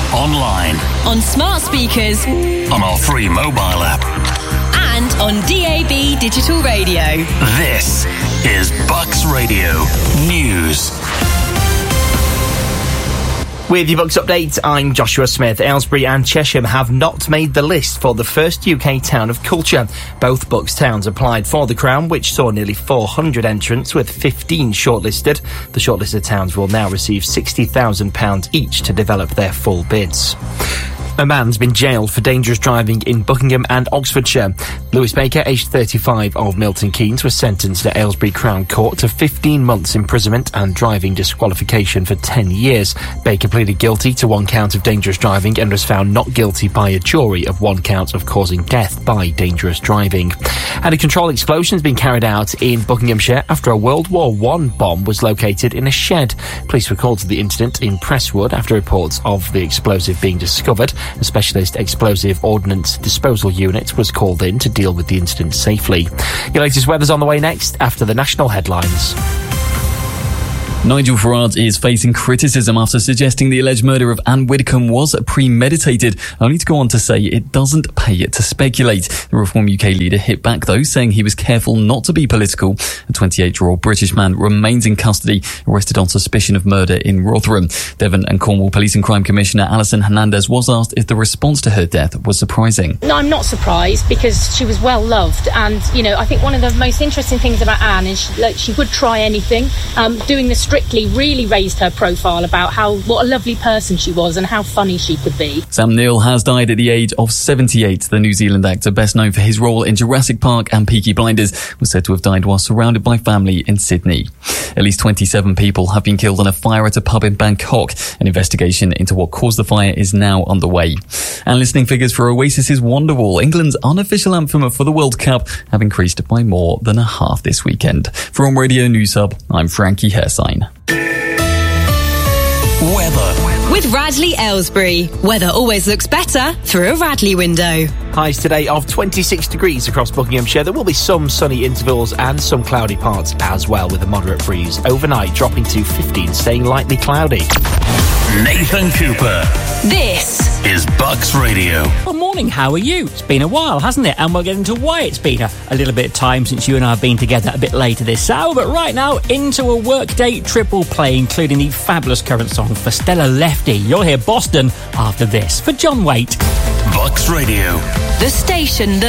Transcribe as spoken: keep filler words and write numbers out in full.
online, on smart speakers, on our free mobile app, and on D A B digital radio. This is Bucks Radio News. With your Bucks update, I'm Joshua Smith. Aylesbury and Chesham have not made the list for the first U K town of culture. Both Bucks towns applied for the crown, which saw nearly four hundred entrants, with fifteen shortlisted. The shortlisted towns will now receive sixty thousand pounds each to develop their full bids. A man's been jailed for dangerous driving in Buckingham and Oxfordshire. Lewis Baker, aged thirty-five, of Milton Keynes, was sentenced at Aylesbury Crown Court to fifteen months imprisonment and driving disqualification for ten years. Baker pleaded guilty to one count of dangerous driving and was found not guilty by a jury of one count of causing death by dangerous driving. And a controlled explosion has been carried out in Buckinghamshire after a World War One bomb was located in a shed. Police were called to the incident in Presswood after reports of the explosive being discovered. A specialist explosive ordnance disposal unit was called in to deal with the incident safely. Your latest weather's on the way next after the national headlines. Nigel Farage is facing criticism after suggesting the alleged murder of Anne Widdecombe was premeditated, only to go on to say it doesn't pay it to speculate. The Reform U K leader hit back, though, saying he was careful not to be political. A twenty-eight-year-old British man remains in custody, arrested on suspicion of murder in Rotherham. Devon and Cornwall Police and Crime Commissioner Alison Hernandez was asked if the response to her death was surprising. No, I'm not surprised, because she was well loved, and, you know, I think one of the most interesting things about Anne is she, like, she would try anything. Um, doing this Strictly really raised her profile about how what a lovely person she was and how funny she could be. Sam Neill has died at the age of seventy-eight. The New Zealand actor, best known for his role in Jurassic Park and Peaky Blinders, was said to have died while surrounded by family in Sydney. At least twenty-seven people have been killed in a fire at a pub in Bangkok. An investigation into what caused the fire is now underway. And listening figures for Oasis's Wonderwall, England's unofficial anthem for the World Cup, have increased by more than a half this weekend. From Radio News Hub, I'm Frankie Hersign. Weather. With Radley Aylesbury, weather always looks better through a Radley window. Highs today of twenty-six degrees across Buckinghamshire. There will be some sunny intervals and some cloudy parts as well, with a moderate breeze. Overnight dropping to fifteen, staying lightly cloudy. Nathan Cooper. This is Bucks Radio. Good morning, how are you? It's been a while, hasn't it? And we'll get into why it's been a, a little bit of time since you and I have been together a bit later this hour. But right now, into a workday triple play, including the fabulous current song for Stella Lefty. You'll hear Boston after this for John Waite. Bucks Radio. The station that